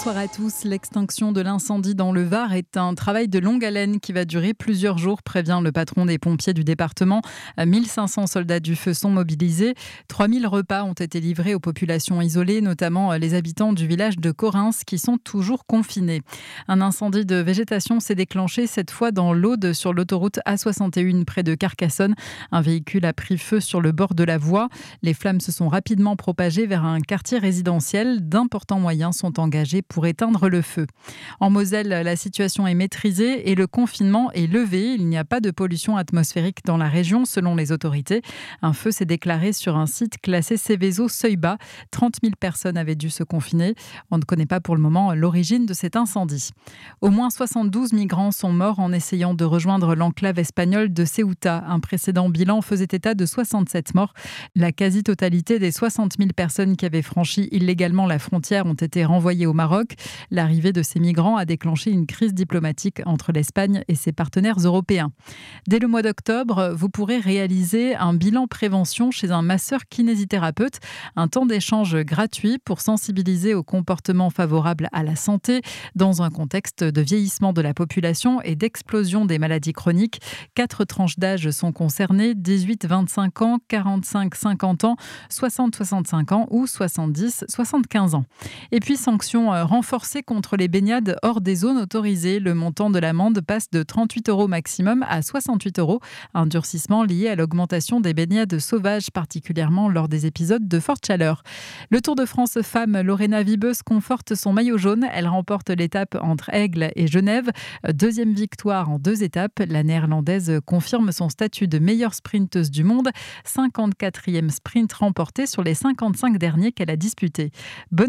Bonsoir à tous. L'extinction de l'incendie dans le Var est un travail de longue haleine qui va durer plusieurs jours, prévient le patron des pompiers du département. 1500 soldats du feu sont mobilisés. 3000 repas ont été livrés aux populations isolées, notamment les habitants du village de Corrins qui sont toujours confinés. Un incendie de végétation s'est déclenché cette fois dans l'Aude sur l'autoroute A61 près de Carcassonne. Un véhicule a pris feu sur le bord de la voie. Les flammes se sont rapidement propagées vers un quartier résidentiel. D'importants moyens sont engagés pour éteindre le feu. En Moselle, la situation est maîtrisée et le confinement est levé. Il n'y a pas de pollution atmosphérique dans la région, selon les autorités. Un feu s'est déclaré sur un site classé Céveso seuil bas. 30 000 personnes avaient dû se confiner. On ne connaît pas pour le moment l'origine de cet incendie. Au moins 72 migrants sont morts en essayant de rejoindre l'enclave espagnole de Ceuta. Un précédent bilan faisait état de 67 morts. La quasi-totalité des 60 000 personnes qui avaient franchi illégalement la frontière ont été renvoyées au Maroc. L'arrivée de ces migrants a déclenché une crise diplomatique entre l'Espagne et ses partenaires européens. Dès le mois d'octobre, vous pourrez réaliser un bilan prévention chez un masseur kinésithérapeute, un temps d'échange gratuit pour sensibiliser aux comportements favorables à la santé dans un contexte de vieillissement de la population et d'explosion des maladies chroniques. 4 tranches d'âge sont concernées, 18-25 ans, 45-50 ans, 60-65 ans ou 70-75 ans. Et puis, sanction renforcée contre les baignades hors des zones autorisées. Le montant de l'amende passe de 38 € maximum à 68 €. Un durcissement lié à l'augmentation des baignades sauvages, particulièrement lors des épisodes de forte chaleur. Le Tour de France Femmes, Lorena Wiebes conforte son maillot jaune. Elle remporte l'étape entre Aigle et Genève. Deuxième victoire en 2 étapes. La Néerlandaise confirme son statut de meilleure sprinteuse du monde. 54e sprint remporté sur les 55 derniers qu'elle a disputés. Bonne